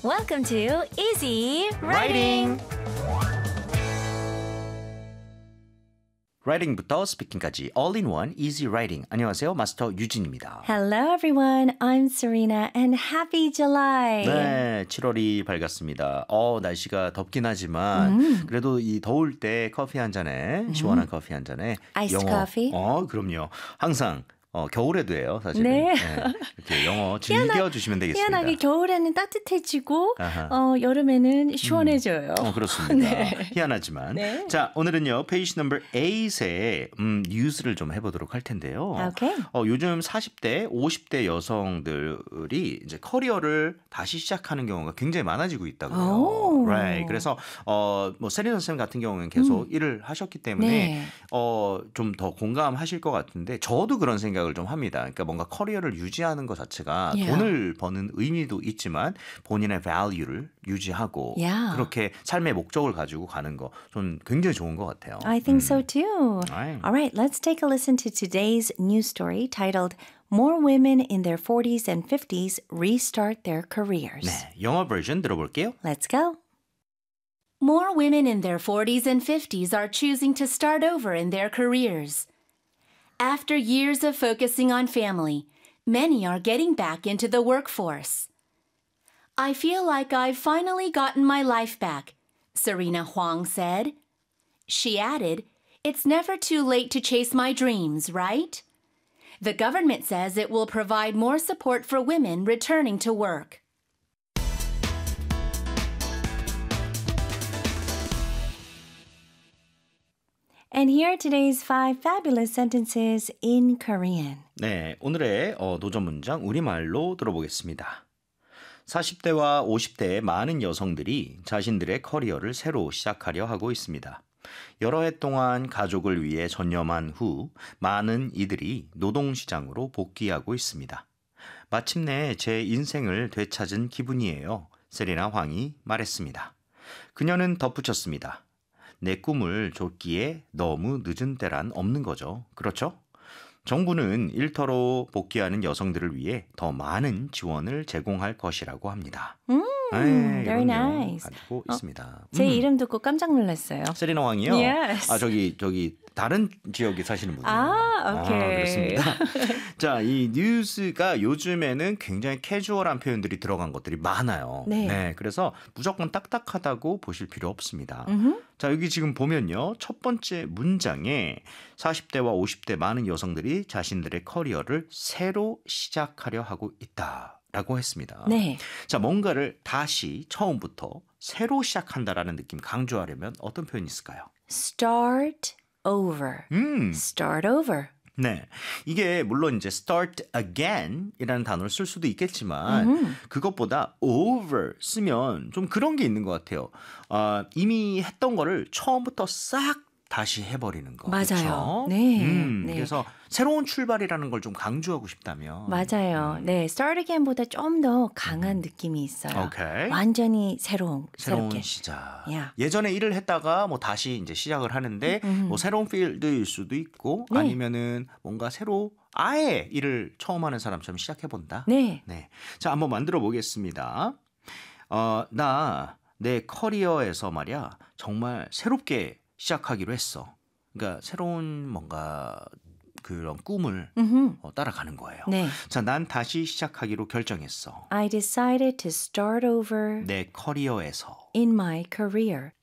Welcome to Easy Writing. Writing부터 스피킹까지 all-in-one easy writing. 안녕하세요. 마스터 유진입니다. Hello everyone. I'm Serena and happy July. 네, 7월이 밝았습니다. 날씨가 덥긴 하지만 그래도 이 더울 때 커피 한 잔에 시원한 커피 한 잔에 Iced 영어. coffee? 그럼요. 항상 겨울에도 해요, 사실은. 네. 이렇게 영어 즐겨주시면 되겠습니다. 희한하게 겨울에는 따뜻해지고 아하. 여름에는 시원해져요. 그렇습니다. 네. 희한하지만. 네. 자, 오늘은요. 페이지 넘버 8에 뉴스를 좀 해보도록 할 텐데요. Okay. 요즘 40대, 50대 여성들이 이제 커리어를 다시 시작하는 경우가 굉장히 많아지고 있다고요. 오. Right. 그래서 뭐 세리나 쌤 같은 경우는 계속 일을 하셨기 때문에 네. 좀 더 공감하실 것 같은데 저도 그런 생각을 좀 합니다. 그러니까 뭔가 커리어를 유지하는 것 자체가 Yeah. 돈을 버는 의미도 있지만 본인의 value를 유지하고 Yeah. 그렇게 삶의 목적을 가지고 가는 거 좀 굉장히 좋은 것 같아요. I think so too. Right. All right, let's take a listen to today's news story titled More Women in Their 40s and 50s Restart Their Careers. 네, 영어 버전 들어볼게요. Let's go. More women in their 40s and 50s are choosing to start over in their careers. After years of focusing on family, many are getting back into the workforce. I feel like I've finally gotten my life back, Serena Huang said. She added, "It's never too late to chase my dreams, right?" The government says it will provide more support for women returning to work. And here are today's 5 fabulous sentences in Korean. 네, 오늘의 노전 문장 우리말로 들어보겠습니다. 40대와 50대의 많은 여성들이 자신들의 커리어를 새로 시작하려 하고 있습니다. 여러 해 동안 가족을 위해 전념한 후 많은 이들이 노동시장으로 복귀하고 있습니다. 마침내 제 인생을 되찾은 기분이에요. 세리나 황이 말했습니다. 그녀는 덧붙였습니다. 내 꿈을 좇기에 너무 늦은 때란 없는 거죠. 그렇죠? 정부는 일터로 복귀하는 여성들을 위해 더 많은 지원을 제공할 것이라고 합니다. Very 이런 내용 nice. 가지고 있습니다. 제 이름 듣고 깜짝 놀랐어요. 세리나 왕이요? Yes. 저기 다른 지역에 사시는 분이에요. 오케이. 그렇습니다. 자, 이 뉴스가 요즘에는 굉장히 캐주얼한 표현들이 들어간 것들이 많아요. 네. 그래서 무조건 딱딱하다고 보실 필요 없습니다. 자, 여기 지금 보면요. 첫 번째 문장에 40대와 50대 많은 여성들이 자신들의 커리어를 새로 시작하려 하고 있다라고 했습니다. 네. 자, 뭔가를 다시 처음부터 새로 시작한다라는 느낌 강조하려면 어떤 표현이 있을까요? Start over. Start over. 네. 이게 물론 이제 start again 이라는 단어를 쓸 수도 있겠지만 그것보다 over 쓰면 좀 그런 게 있는 것 같아요. 이미 했던 거를 처음부터 싹 다시 해버리는 거. 맞아요. 그렇죠? 네. 네. 그래서 새로운 출발이라는 걸 좀 강조하고 싶다면. 맞아요. 네, start again보다 좀 더 강한 느낌이 있어요. 오케이. 완전히 새로운 새롭게. 시작. Yeah. 예전에 일을 했다가 뭐 다시 이제 시작을 하는데 뭐 새로운 필드일 수도 있고 네. 아니면은 뭔가 새로 아예 일을 처음 하는 사람처럼 시작해 본다. 네. 자, 한번 만들어 보겠습니다. 나 내 커리어에서 말이야 정말 새롭게 시작하기로 했어. 그러니까 새로운 뭔가 그런 꿈을 따라가는 거예요. 네. 자, 난 다시 시작하기로 결정했어. I decided to start over 내 커리어에서. in my career.